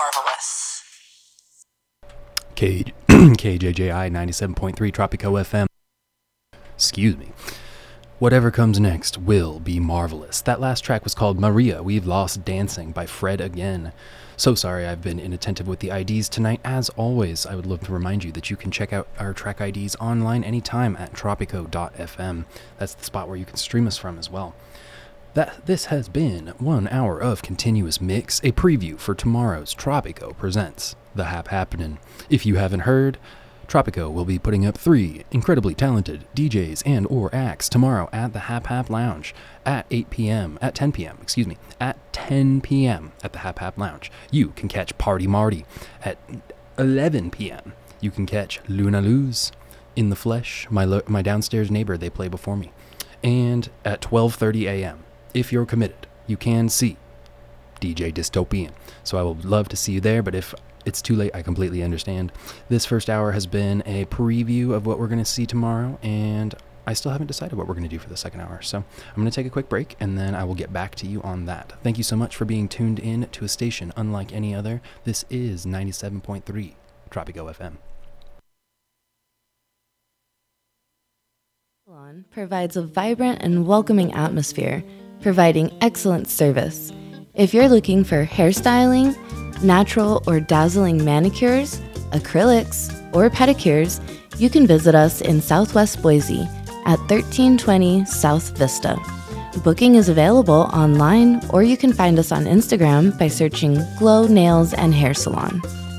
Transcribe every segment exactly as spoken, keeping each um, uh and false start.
marvelous. K- K J J I ninety-seven point three Tropico F M. Excuse me. Whatever comes next will be marvelous. That last track was called Maria, We've Lost Dancing by Fred Again. So sorry I've been inattentive with the I Ds tonight. As always, I would love to remind you that you can check out our track I Ds online anytime at tropico dot f m. That's the spot where you can stream us from as well. That This has been one hour of continuous mix, a preview for tomorrow's Tropico Presents The Hap Happenin'. If you haven't heard, Tropico will be putting up three incredibly talented D Js and or acts tomorrow at the Hap Hap Lounge at eight p.m. at ten p.m. excuse me at ten p.m. at the Hap Hap Lounge. You can catch Party Marty at eleven p.m. You can catch Luna Luz in the flesh, my lo- my downstairs neighbor. They play before me, and at twelve thirty a.m. if you're committed, you can see D J Dystopian. So I would love to see you there, but if it's too late, I completely understand. This first hour has been a preview of what we're going to see tomorrow, and I still haven't decided what we're going to do for the second hour. So I'm going to take a quick break, and then I will get back to you on that. Thank you so much for being tuned in to a station unlike any other. This is ninety-seven point three Tropico F M. Salon provides a vibrant and welcoming atmosphere, providing excellent service. If you're looking for hairstyling, natural or dazzling manicures, acrylics, or pedicures, you can visit us in Southwest Boise at thirteen twenty South Vista. Booking is available online, or you can find us on Instagram by searching Glow Nails and Hair Salon.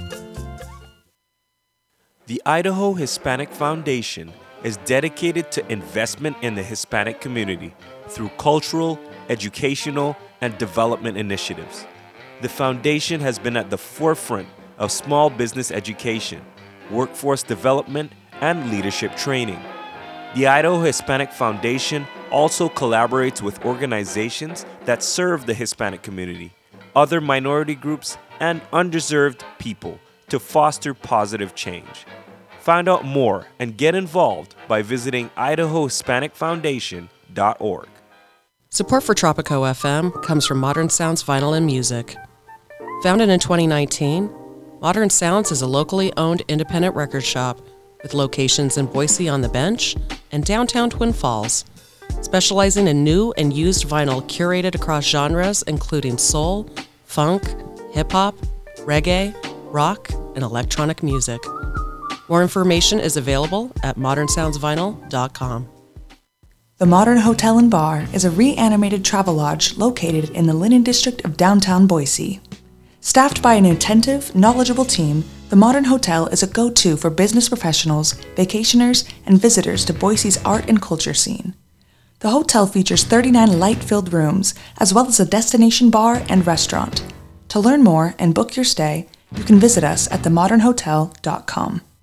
The Idaho Hispanic Foundation is dedicated to investment in the Hispanic community through cultural, educational, and development initiatives. The foundation has been at the forefront of small business education, workforce development, and leadership training. The Idaho Hispanic Foundation also collaborates with organizations that serve the Hispanic community, other minority groups, and underserved people to foster positive change. Find out more and get involved by visiting idaho hispanic foundation dot org. Support for Tropico F M comes from Modern Sounds Vinyl and Music. Founded in twenty nineteen, Modern Sounds is a locally owned independent record shop with locations in Boise on the Bench and downtown Twin Falls, specializing in new and used vinyl curated across genres including soul, funk, hip-hop, reggae, rock, and electronic music. More information is available at modern sounds vinyl dot com. The Modern Hotel and Bar is a reanimated travel lodge located in the Linen District of downtown Boise. Staffed by an attentive, knowledgeable team, the Modern Hotel is a go-to for business professionals, vacationers, and visitors to Boise's art and culture scene. The hotel features thirty-nine light-filled rooms, as well as a destination bar and restaurant. To learn more and book your stay, you can visit us at the modern hotel dot com.